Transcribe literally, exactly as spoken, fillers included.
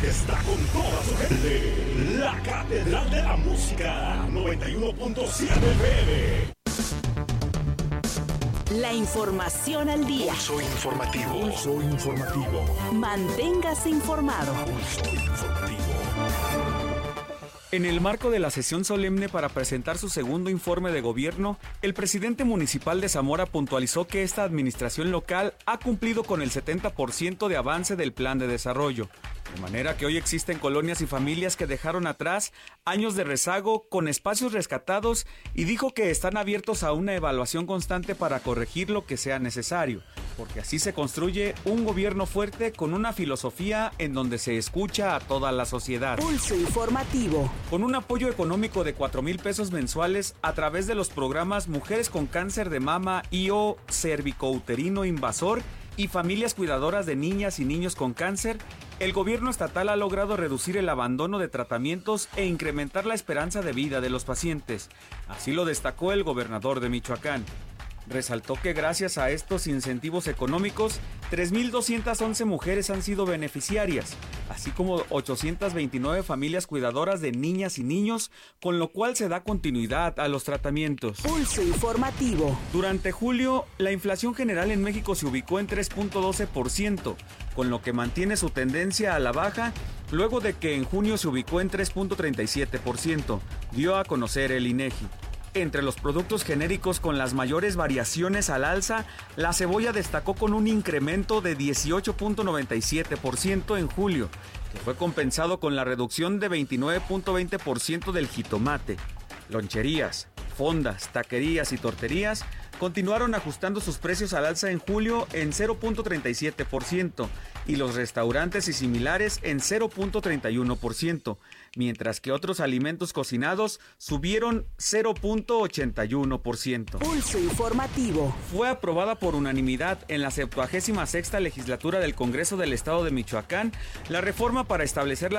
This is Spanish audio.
que está con toda su gente. La Catedral de la Música, noventa y uno punto siete F M. La información al día. Pulso informativo. Pulso informativo. Manténgase informado. Pulso informativo. En el marco de la sesión solemne para presentar su segundo informe de gobierno, el presidente municipal de Zamora puntualizó que esta administración local ha cumplido con el setenta por ciento de avance del plan de desarrollo, de manera que hoy existen colonias y familias que dejaron atrás años de rezago con espacios rescatados y dijo que están abiertos a una evaluación constante para corregir lo que sea necesario, porque así se construye un gobierno fuerte con una filosofía en donde se escucha a toda la sociedad. Pulso informativo. Con un apoyo económico de cuatro mil pesos mensuales a través de los programas Mujeres con Cáncer de Mama y o Cervicouterino Invasor y Familias Cuidadoras de Niñas y Niños con Cáncer, el gobierno estatal ha logrado reducir el abandono de tratamientos e incrementar la esperanza de vida de los pacientes. Así lo destacó el gobernador de Michoacán. Resaltó que gracias a estos incentivos económicos, tres mil doscientas once mujeres han sido beneficiarias, así como ochocientas veintinueve familias cuidadoras de niñas y niños, con lo cual se da continuidad a los tratamientos. Pulso informativo. Durante julio, la inflación general en México se ubicó en tres punto doce por ciento, con lo que mantiene su tendencia a la baja, luego de que en junio se ubicó en tres punto treinta y siete por ciento, dio a conocer el INEGI. Entre los productos genéricos con las mayores variaciones al alza, la cebolla destacó con un incremento de dieciocho punto noventa y siete por ciento en julio, que fue compensado con la reducción de veintinueve punto veinte por ciento del jitomate. Loncherías, fondas, taquerías y torterías continuaron ajustando sus precios al alza en julio en cero punto treinta y siete por ciento y los restaurantes y similares en cero punto treinta y uno por ciento, mientras que otros alimentos cocinados subieron cero punto ochenta y uno por ciento. Pulso informativo. Fue aprobada por unanimidad en la septuagésima sexta legislatura del Congreso del Estado de Michoacán la reforma para establecer la